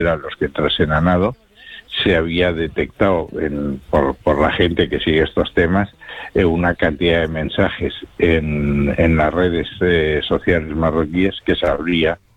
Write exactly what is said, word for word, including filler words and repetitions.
eran los que entrasen a nado, se había detectado en, por, por la gente que sigue estos temas eh, una cantidad de mensajes en, en las redes eh, sociales marroquíes que se habría